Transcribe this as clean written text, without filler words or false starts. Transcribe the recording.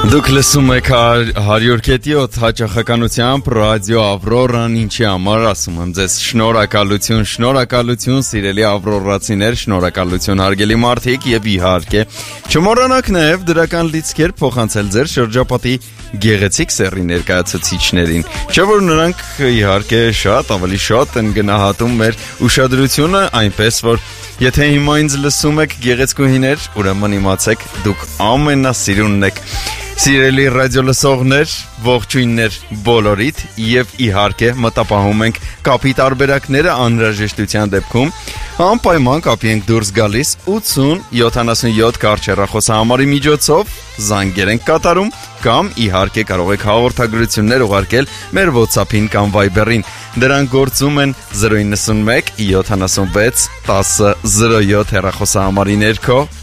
Դուք լսում եք 100.7 հաճախականությամբ ռադիո Ավրորան, ինչի համար ասում եմ ձեզ շնորհակալություն սիրելի ավրորացիներ, շնորհակալություն հարգելի մարդիկ եւ իհարկե չմոռանաք նաեւ դրական լիցքեր փոխանցել ձեր շրջապատի գեղեցիկ սեռի ներկայացուցիչներին, չէ՞ որ նրանք իհարկե շատ ավելի շատ են գնահատում մեր ուշադրությունը, այնպես որ եթե հիմա ինձ լսում եք գեղեցկուհիներ, ուրեմն իմացեք դուք ամենասիրունն եք։ Սիրելի ռադիո լսողներ, ողջույններ բոլորիդ եւ իհարկե մտապահում ենք կապի տարբերակները անհրաժեշտության դեպքում անպայման կապի ենք դուրս գալիս 80-77 կարճեռախոսահամարի միջոցով զանգեր ենք կատարում կամ իհարկե կարող եք հաղորդագրություններ ուղարկել մեր WhatsApp-ին կամ Viber-ին դրանք գործում են 091 76 10 07 հեռախոսահամարի ներքո